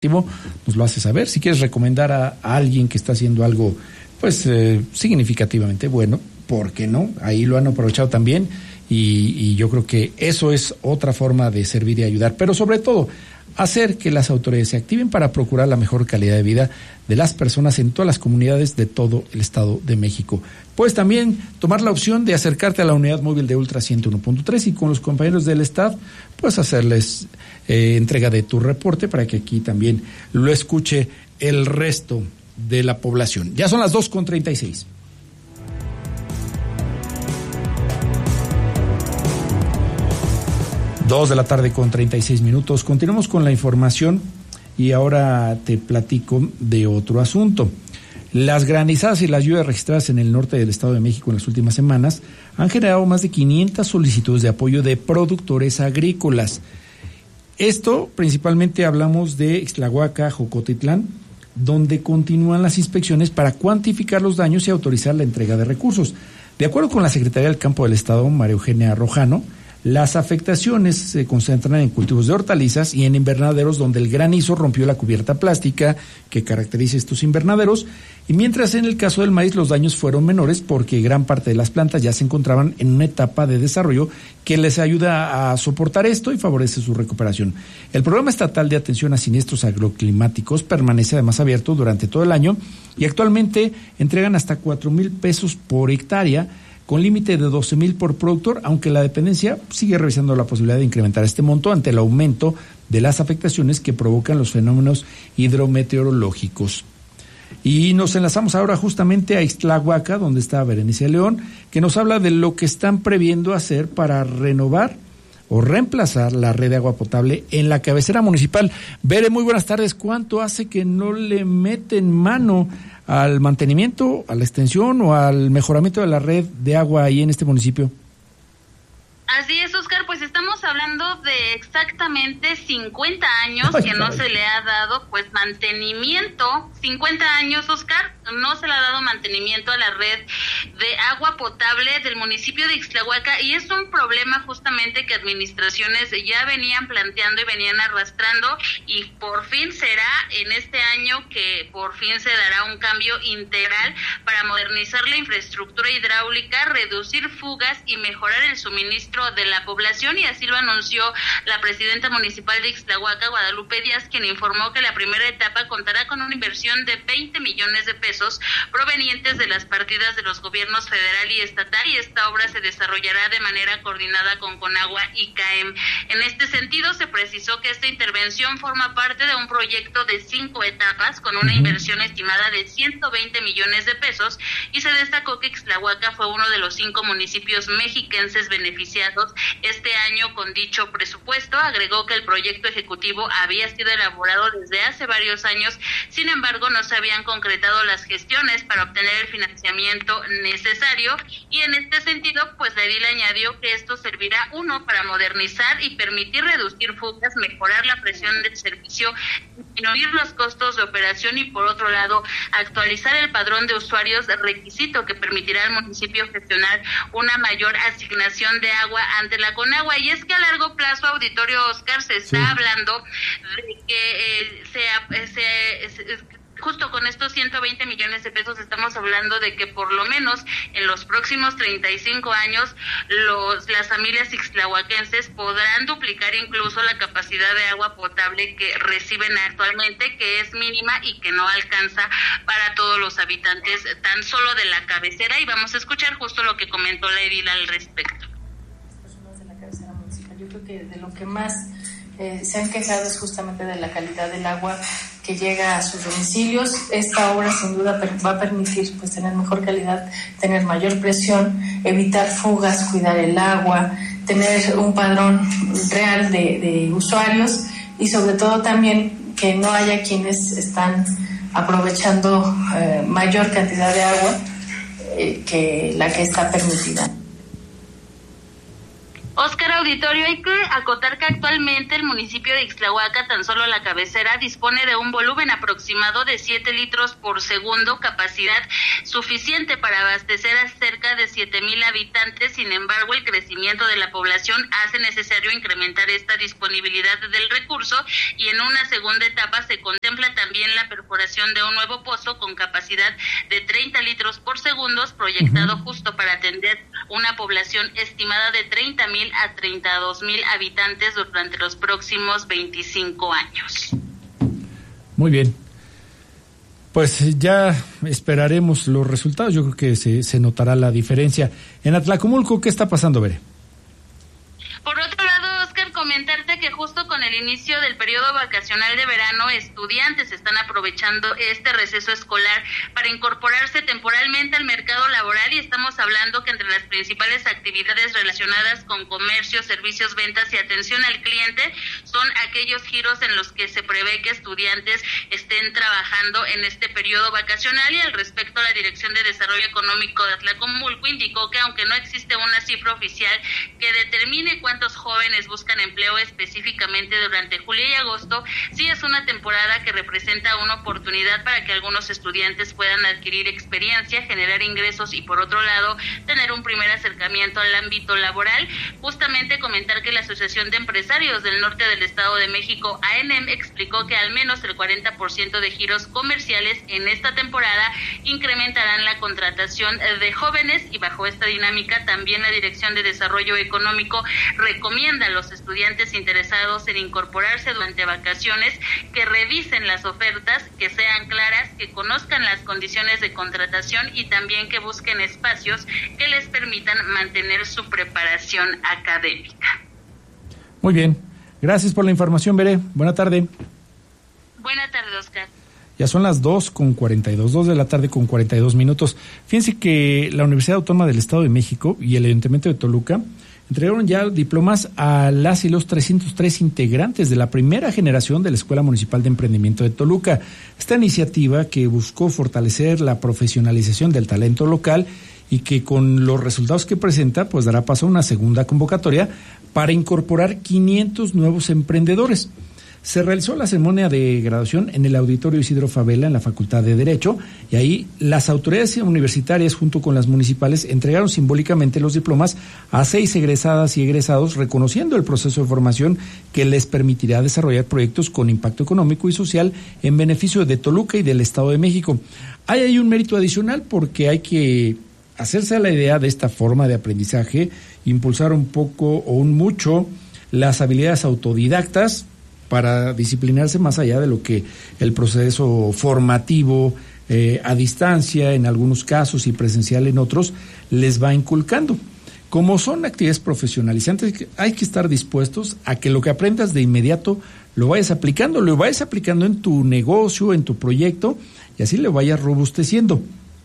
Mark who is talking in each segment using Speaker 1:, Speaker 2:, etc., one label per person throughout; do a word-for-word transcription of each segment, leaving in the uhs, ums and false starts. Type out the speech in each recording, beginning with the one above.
Speaker 1: nos lo hace saber. Si quieres recomendar a, a alguien que está haciendo algo pues eh, significativamente bueno, ¿por qué no? Ahí lo han aprovechado también y, y yo creo que eso es otra forma de servir y ayudar, pero sobre todo hacer que las autoridades se activen para procurar la mejor calidad de vida de las personas en todas las comunidades de todo el Estado de México. Puedes también tomar la opción de acercarte a la unidad móvil de Ultra ciento uno punto tres y con los compañeros del staff, pues hacerles eh, entrega de tu reporte para que aquí también lo escuche el resto de la población. Ya son las dos con treinta y seis. Dos de la tarde con treinta y seis minutos. Continuamos con la información y ahora te platico de otro asunto. Las granizadas y las lluvias registradas en el norte del Estado de México en las últimas semanas han generado más de quinientas solicitudes de apoyo de productores agrícolas. Esto principalmente hablamos de Ixtlahuaca, Jocotitlán, donde continúan las inspecciones para cuantificar los daños y autorizar la entrega de recursos. De acuerdo con la Secretaría del Campo del Estado, María Eugenia Rojano, las afectaciones se concentran en cultivos de hortalizas y en invernaderos donde el granizo rompió la cubierta plástica que caracteriza estos invernaderos, y mientras en el caso del maíz los daños fueron menores porque gran parte de las plantas ya se encontraban en una etapa de desarrollo que les ayuda a soportar esto y favorece su recuperación. El Programa Estatal de Atención a Siniestros Agroclimáticos permanece además abierto durante todo el año y actualmente entregan hasta cuatro mil pesos por hectárea, con límite de doce mil por productor, aunque la dependencia sigue revisando la posibilidad de incrementar este monto ante el aumento de las afectaciones que provocan los fenómenos hidrometeorológicos. Y nos enlazamos ahora justamente a Ixtlahuaca, donde está Berenice León, que nos habla de lo que están previendo hacer para renovar o reemplazar la red de agua potable en la cabecera municipal. Bere, muy buenas tardes. ¿Cuánto hace que no le meten mano al mantenimiento, a la extensión o al mejoramiento de la red de agua ahí en este municipio?
Speaker 2: Así es, Oscar, pues estamos hablando de exactamente cincuenta años Ay, que no caray. se le ha dado pues mantenimiento, cincuenta años, Oscar, no se le ha dado mantenimiento a la red de agua potable del municipio de Ixtlahuaca, y es un problema justamente que administraciones ya venían planteando y venían arrastrando, y por fin será en este año que por fin se dará un cambio integral para modernizar la infraestructura hidráulica, reducir fugas y mejorar el suministro de la población, y así lo anunció la presidenta municipal de Ixtlahuaca, Guadalupe Díaz, quien informó que la primera etapa contará con una inversión de veinte millones de pesos provenientes de las partidas de los gobiernos federal y estatal, y esta obra se desarrollará de manera coordinada con Conagua y C A E M. En este sentido, se precisó que esta intervención forma parte de un proyecto de cinco etapas con una inversión estimada de ciento veinte millones de pesos, y se destacó que Ixtlahuaca fue uno de los cinco municipios mexiquenses beneficiados este año con dicho presupuesto. Agregó que el proyecto ejecutivo había sido elaborado desde hace varios años, sin embargo no se habían concretado las gestiones para obtener el financiamiento necesario, y en este sentido pues la edil añadió que esto servirá, uno, para modernizar y permitir reducir fugas, mejorar la presión del servicio, disminuir los costos de operación, y por otro lado actualizar el padrón de usuarios, requisito que permitirá al municipio gestionar una mayor asignación de agua ante la Conagua. Y es que a largo plazo, auditorio Oscar, se está sí. hablando de que eh, sea, se, se, justo con estos ciento veinte millones de pesos estamos hablando de que por lo menos en los próximos treinta y cinco años los las familias ixtlahuaquenses podrán duplicar incluso la capacidad de agua potable que reciben actualmente, que es mínima y que no alcanza para todos los habitantes tan solo de la cabecera. Y vamos a escuchar justo lo que comentó la edil al respecto.
Speaker 3: Yo creo que de lo que más eh, se han quejado es justamente de la calidad del agua que llega a sus domicilios. Esta obra sin duda per- va a permitir pues tener mejor calidad, tener mayor presión, evitar fugas, cuidar el agua, tener un padrón real de, de usuarios, y sobre todo también que no haya quienes están aprovechando eh, mayor cantidad de agua eh, que la que está permitida.
Speaker 2: Oscar, auditorio, hay que acotar que actualmente el municipio de Ixtlahuaca, tan solo la cabecera, dispone de un volumen aproximado de siete litros por segundo, capacidad suficiente para abastecer a cerca de siete mil habitantes. Sin embargo, el crecimiento de la población hace necesario incrementar esta disponibilidad del recurso, y en una segunda etapa se contempla también la perforación de un nuevo pozo con capacidad de treinta litros por segundo, proyectado uh-huh. justo para atender una población estimada de treinta mil a treinta y dos mil habitantes durante los próximos veinticinco años.
Speaker 1: Muy bien. Pues ya esperaremos los resultados. Yo creo que se, se notará la diferencia. En Atlacomulco, ¿qué está pasando, Bere?
Speaker 2: Por otro lado, Oscar, comentarte que justo con el inicio del periodo vacacional de verano, estudiantes están aprovechando este receso escolar para incorporarse temporalmente al mercado laboral, y estamos hablando que entre las principales actividades relacionadas con comercio, servicios, ventas y atención al cliente son aquellos giros en los que se prevé que estudiantes estén trabajando en este periodo vacacional. Y al respecto, la Dirección de Desarrollo Económico de Atlacomulco indicó que aunque no existe una cifra oficial que determine cuántos jóvenes buscan empleo específicamente durante julio y agosto, sí es una temporada que representa una oportunidad para que algunos estudiantes puedan adquirir experiencia, generar ingresos y, por otro lado, tener un primer acercamiento al ámbito laboral. Justamente comentar que la Asociación de Empresarios del Norte del Estado de México, A N E M, explicó que al menos el cuarenta por ciento de giros comerciales en esta temporada incrementarán la contratación de jóvenes, y bajo esta dinámica también la Dirección de Desarrollo Económico recomienda a los estudiantes interesados en incorporarse durante vacaciones que revisen las ofertas, que sean claras, que conozcan las condiciones de contratación y también que busquen espacios que les permitan mantener su preparación académica.
Speaker 1: Muy bien. Gracias por la información, Bere. Buena tarde.
Speaker 2: Buena tarde, Oscar.
Speaker 1: Ya son las dos con cuarenta y dos, dos de la tarde con cuarenta y dos minutos. Fíjense que la Universidad Autónoma del Estado de México y el Ayuntamiento de Toluca entregaron ya diplomas a las y los trescientos tres integrantes de la primera generación de la Escuela Municipal de Emprendimiento de Toluca. Esta iniciativa, que buscó fortalecer la profesionalización del talento local y que con los resultados que presenta, pues dará paso a una segunda convocatoria para incorporar quinientos nuevos emprendedores. Se realizó la ceremonia de graduación en el Auditorio Isidro Fabela, en la Facultad de Derecho, y ahí las autoridades universitarias, junto con las municipales, entregaron simbólicamente los diplomas a seis egresadas y egresados, reconociendo el proceso de formación que les permitirá desarrollar proyectos con impacto económico y social en beneficio de Toluca y del Estado de México. Hay ahí un mérito adicional, porque hay que hacerse a la idea de esta forma de aprendizaje, impulsar un poco o un mucho las habilidades autodidactas, para disciplinarse más allá de lo que el proceso formativo eh, a distancia en algunos casos y presencial en otros les va inculcando. Como son actividades profesionalizantes, hay que estar dispuestos a que lo que aprendas de inmediato lo vayas aplicando, lo vayas aplicando en tu negocio, en tu proyecto, y así lo vayas robusteciendo.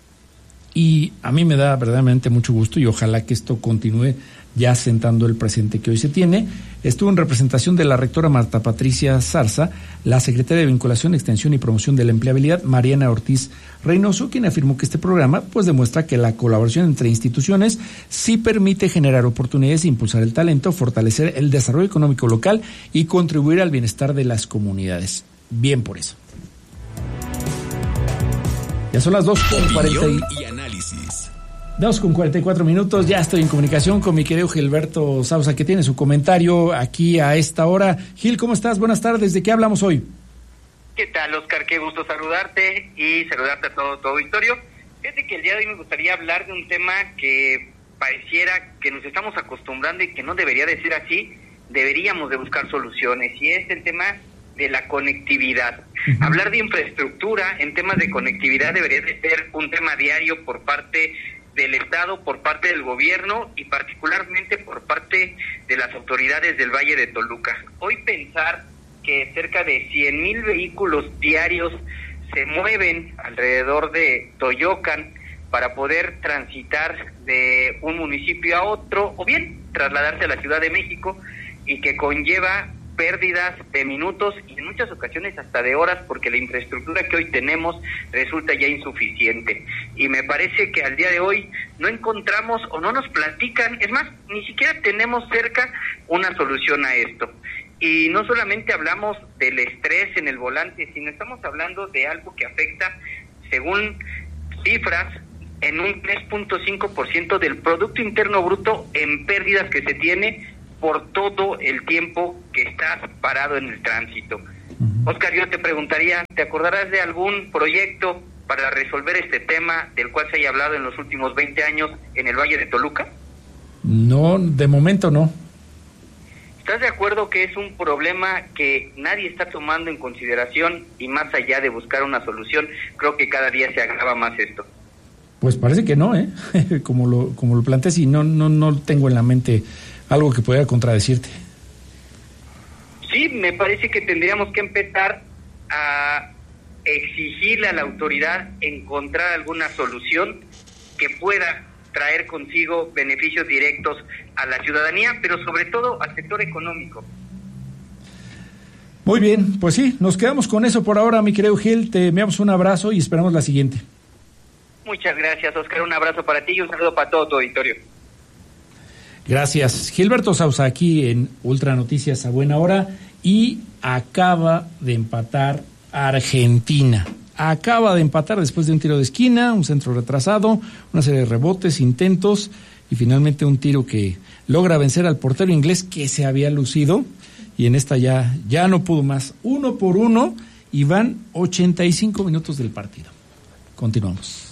Speaker 1: Y a mí me da verdaderamente mucho gusto, y ojalá que esto continúe ya sentando el presente que hoy se tiene. Estuvo en representación de la rectora Marta Patricia Zarza, la secretaria de Vinculación, Extensión y Promoción de la Empleabilidad, Mariana Ortiz Reynoso, quien afirmó que este programa pues demuestra que la colaboración entre instituciones sí permite generar oportunidades, impulsar el talento, fortalecer el desarrollo económico local y contribuir al bienestar de las comunidades. Bien por eso. Ya son las dos con cuarenta y análisis. dos con cuarenta y cuatro minutos, ya estoy en comunicación con mi querido Gilberto Sauza, que tiene su comentario aquí a esta hora. Gil, ¿cómo estás? Buenas tardes, ¿de qué hablamos hoy?
Speaker 4: ¿Qué tal, Oscar? Qué gusto saludarte y saludarte a todo tu auditorio. Fíjate que el día de hoy me gustaría hablar de un tema que pareciera que nos estamos acostumbrando y que no debería de ser así, deberíamos de buscar soluciones, y es el tema de la conectividad. Uh-huh. Hablar de infraestructura en temas de conectividad debería de ser un tema diario por parte del Estado, por parte del gobierno y particularmente por parte de las autoridades del Valle de Toluca. Hoy pensar que cerca de cien mil vehículos diarios se mueven alrededor de Toyocan para poder transitar de un municipio a otro o bien trasladarse a la Ciudad de México, y que conlleva pérdidas de minutos y en muchas ocasiones hasta de horas, porque la infraestructura que hoy tenemos resulta ya insuficiente. Y me parece que al día de hoy no encontramos o no nos platican, es más, ni siquiera tenemos cerca una solución a esto. Y no solamente hablamos del estrés en el volante, sino estamos hablando de algo que afecta, según cifras, en un tres punto cinco por ciento del Producto Interno Bruto en pérdidas que se tiene por todo el tiempo que estás parado en el tránsito. Uh-huh. Oscar, yo te preguntaría, ¿te acordarás de algún proyecto para resolver este tema del cual se haya hablado en los últimos veinte años en el Valle de Toluca?
Speaker 1: No, de momento no.
Speaker 4: ¿Estás de acuerdo que es un problema que nadie está tomando en consideración y más allá de buscar una solución, creo que cada día se agrava más esto?
Speaker 1: Pues parece que no, ¿eh? como lo como lo planteas y no no no tengo en la mente algo que pudiera contradecirte.
Speaker 4: Sí, me parece que tendríamos que empezar a exigirle a la autoridad encontrar alguna solución que pueda traer consigo beneficios directos a la ciudadanía, pero sobre todo al sector económico.
Speaker 1: Muy bien, pues sí, nos quedamos con eso por ahora, mi querido Gil. Te enviamos un abrazo y esperamos la siguiente.
Speaker 4: Muchas gracias, Oscar. Un abrazo para ti y un saludo para todo tu auditorio.
Speaker 1: Gracias. Gilberto Sousa aquí en Ultra Noticias a buena hora y acaba de empatar Argentina. Acaba de empatar después de un tiro de esquina, un centro retrasado, una serie de rebotes, intentos y finalmente un tiro que logra vencer al portero inglés que se había lucido y en esta ya, ya no pudo más. Uno por uno y van ochenta y cinco minutos del partido. Continuamos.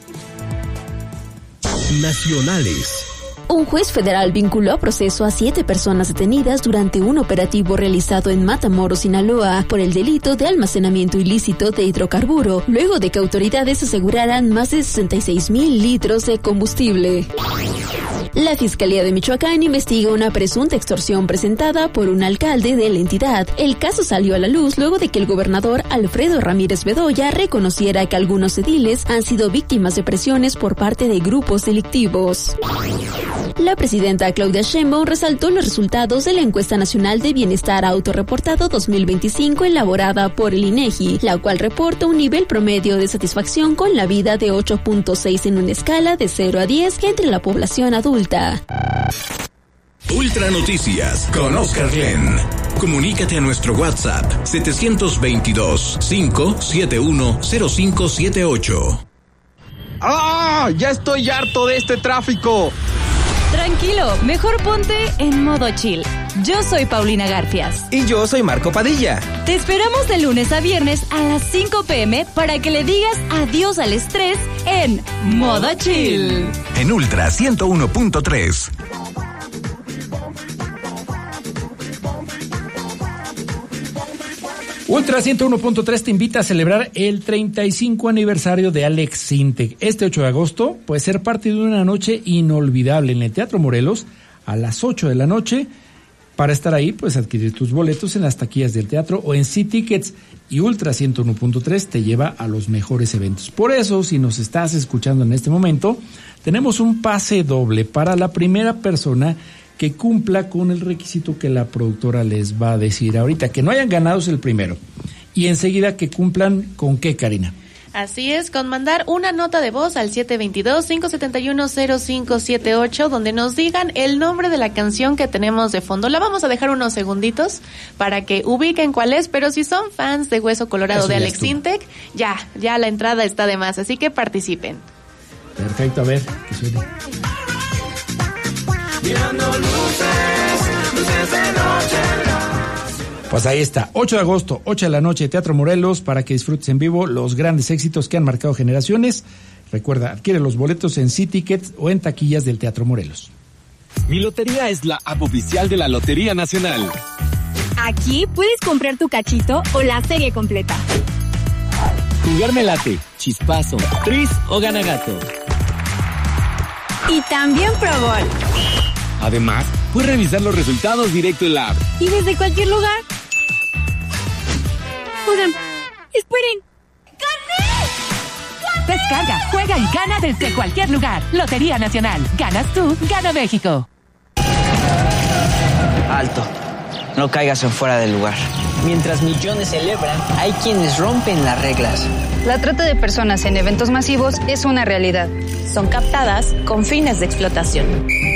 Speaker 5: Nacionales.
Speaker 6: Un juez federal vinculó a proceso a siete personas detenidas durante un operativo realizado en Matamoros, Sinaloa, por el delito de almacenamiento ilícito de hidrocarburo, luego de que autoridades aseguraran más de sesenta y seis mil litros de combustible. La Fiscalía de Michoacán investiga una presunta extorsión presentada por un alcalde de la entidad. El caso salió a la luz luego de que el gobernador Alfredo Ramírez Bedoya reconociera que algunos ediles han sido víctimas de presiones por parte de grupos delictivos. La presidenta Claudia Sheinbaum resaltó los resultados de la Encuesta Nacional de Bienestar Autorreportado dos mil veinticinco elaborada por el INEGI, la cual reporta un nivel promedio de satisfacción con la vida de ocho punto seis en una escala de cero a diez entre la población adulta.
Speaker 5: Ultra Noticias con Oscar Glenn. Comunícate a nuestro WhatsApp setecientos veintidós, cinco siete uno, cero cinco siete ocho.
Speaker 7: ¡Ah! ¡Ya estoy harto de este tráfico!
Speaker 8: Tranquilo, mejor ponte en modo chill. Yo soy Paulina Garfias.
Speaker 7: Y yo soy Marco Padilla.
Speaker 8: Te esperamos de lunes a viernes a las cinco pm para que le digas adiós al estrés en modo chill.
Speaker 5: En Ultra ciento uno punto tres.
Speaker 1: Ultra ciento uno punto tres te invita a celebrar el treinta y cinco aniversario de Alex Sintek. Este ocho de agosto puede ser parte de una noche inolvidable en el Teatro Morelos a las ocho de la noche. Para estar ahí, puedes adquirir tus boletos en las taquillas del teatro o en C-Tickets, y Ultra ciento uno punto tres te lleva a los mejores eventos. Por eso, si nos estás escuchando en este momento, tenemos un pase doble para la primera persona que cumpla con el requisito que la productora les va a decir ahorita. Que no hayan ganado es el primero. Y enseguida que cumplan con qué, Karina.
Speaker 9: Así es, con mandar una nota de voz al siete dos dos, cinco siete uno, cero cinco siete ocho, donde nos digan el nombre de la canción que tenemos de fondo. La vamos a dejar unos segunditos para que ubiquen cuál es, pero si son fans de Hueso Colorado Eso de Alex Sintek, ya, ya la entrada está de más, así que participen.
Speaker 1: Perfecto, a ver, que suene.
Speaker 10: Mirando luces, luces de noche.
Speaker 1: Pues ahí está, ocho de agosto, ocho de la noche, Teatro Morelos, para que disfrutes en vivo los grandes éxitos que han marcado generaciones. Recuerda, adquiere los boletos en C-Tickets o en taquillas del Teatro Morelos.
Speaker 11: Mi lotería es la app oficial de la Lotería Nacional.
Speaker 12: Aquí puedes comprar tu cachito o la serie completa.
Speaker 11: Jugar me late, chispazo, tris o gana gato.
Speaker 12: Y también Pro Bowl.
Speaker 11: Además, puedes revisar los resultados directo en la app.
Speaker 12: Y desde cualquier lugar. Oigan, esperen. ¡Gané! ¡Gané!
Speaker 13: Descarga, juega y gana desde cualquier lugar. Lotería Nacional. Ganas tú, gana México.
Speaker 14: Alto. no caigas en fuera del lugar. Mientras millones celebran, hay quienes rompen las reglas.
Speaker 15: La trata de personas en eventos masivos es una realidad.
Speaker 16: Son captadas con fines de explotación.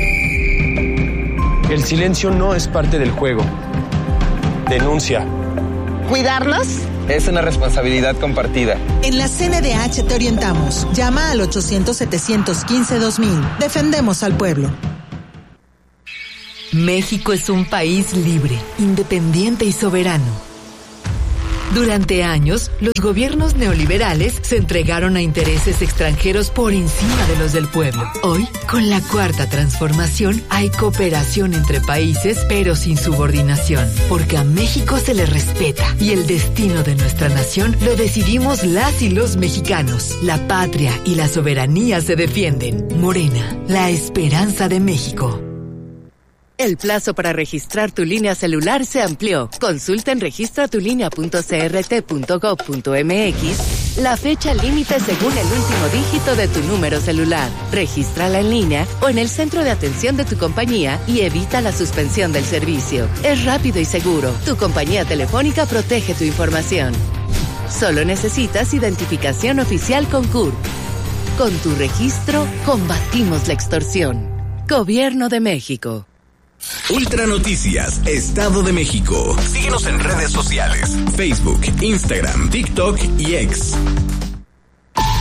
Speaker 17: El silencio no es parte del juego. Denuncia.
Speaker 18: ¿Cuidarlos?
Speaker 17: Es una responsabilidad compartida.
Speaker 18: En la C N D H te orientamos. Llama al ochocientos, setecientos quince, dos mil. Defendemos al pueblo.
Speaker 19: México es un país libre, independiente y soberano. Durante años, los gobiernos neoliberales se entregaron a intereses extranjeros por encima de los del pueblo. Hoy, con la cuarta transformación, hay cooperación entre países, pero sin subordinación, porque a México se le respeta y el destino de nuestra nación lo decidimos las y los mexicanos. La patria y la soberanía se defienden. Morena, la esperanza de México.
Speaker 20: El plazo para registrar tu línea celular se amplió. Consulta en registra tu línea punto c r t punto gov punto m x la fecha límite según el último dígito de tu número celular. Regístrala en línea o en el centro de atención de tu compañía y evita la suspensión del servicio. Es rápido y seguro. Tu compañía telefónica protege tu información. Solo necesitas identificación oficial con C U R P. Con tu registro, combatimos la extorsión. Gobierno de México.
Speaker 5: Ultra Noticias, Estado de México. Síguenos en redes sociales: Facebook, Instagram, TikTok y X.